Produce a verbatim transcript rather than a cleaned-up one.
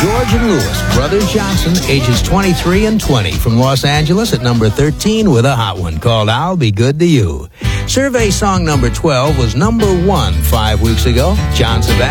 George and Lewis, Brothers Johnson, ages twenty-three and twenty, from Los Angeles at number thirteen with a hot one called I'll Be Good to You. Survey song number twelve was number one five weeks ago. John Sebastian.